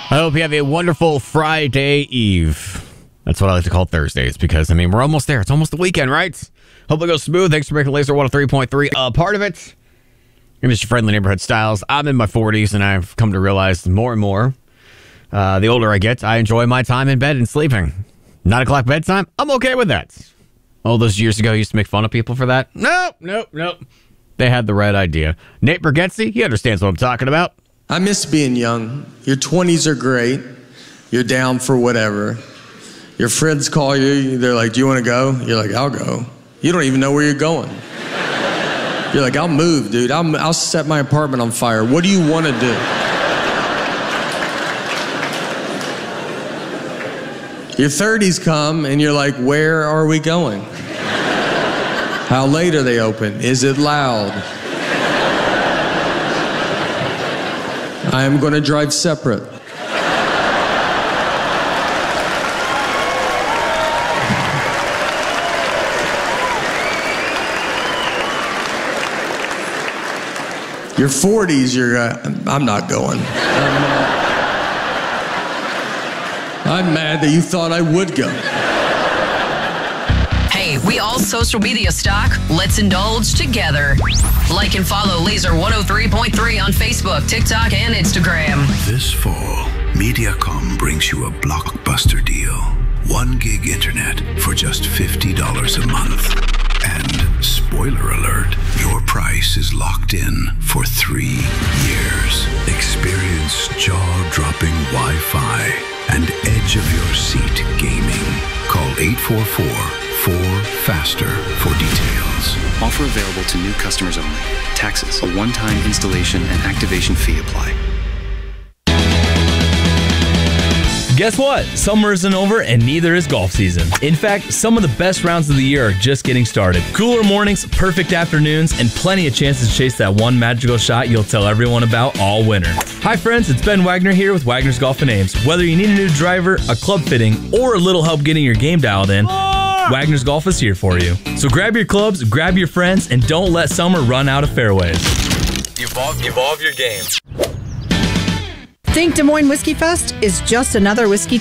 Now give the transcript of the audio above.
I hope you have a wonderful Friday Eve. That's what I like to call Thursdays because, we're almost there. It's almost the weekend, right? Hope it goes smooth. Thanks for making Laser 103.3 part of it. I'm just your friendly neighborhood Styles. I'm in my 40s, and I've come to realize more and more, the older I get, I enjoy my time in bed and sleeping. 9 o'clock bedtime, I'm okay with that. All those years ago, I used to make fun of people for that. Nope. They had the right idea. Nate Bergetzi, he understands what I'm talking about. I miss being young. Your 20s are great. You're down for whatever. Your friends call you. They're like, do you want to go? You're like, I'll go. You don't even know where you're going. You're like, I'll move, dude. I'll set my apartment on fire. What do you want to do? Your 30s come and you're like, where are we going? How late are they open? Is it loud? I am going to drive separate. Your 40s, I'm not going. I'm mad that you thought I would go. Hey, we all social media stock. Let's indulge together. Like and follow Laser 103.3 on Facebook, TikTok, and Instagram. This fall, Mediacom brings you a blockbuster deal. 1 gig internet for just $50 a month. And spoiler alert, your price is locked in for 3 years. Experience jaw-dropping Wi-Fi and edge-of-your-seat gaming. Call 844-4FASTER for details. Offer available to new customers only. Taxes, a one-time installation and activation fee apply. Guess what? Summer isn't over and neither is golf season. In fact, some of the best rounds of the year are just getting started. Cooler mornings, perfect afternoons, and plenty of chances to chase that one magical shot you'll tell everyone about all winter. Hi friends, it's Ben Wagner here with Wagner's Golf and Ames. Whether you need a new driver, a club fitting, or a little help getting your game dialed in, Wagner's Golf is here for you. So grab your clubs, grab your friends, and don't let summer run out of fairways. Evolve your game. Think Des Moines Whiskey Fest is just another whiskey